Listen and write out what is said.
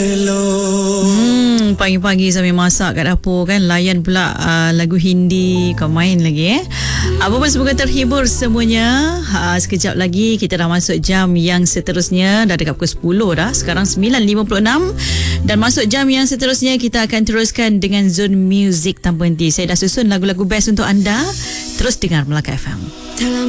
Pagi-pagi sambil masak kat dapur kan, layan pula lagu Hindi, kau main lagi apa pun semoga terhibur semuanya. Sekejap lagi kita dah masuk jam yang seterusnya, dah dekat pukul 10 dah, sekarang 9.56, dan masuk jam yang seterusnya kita akan teruskan dengan zone music tanpa henti. Saya dah susun lagu-lagu best untuk anda. Terus dengar Melaka FM.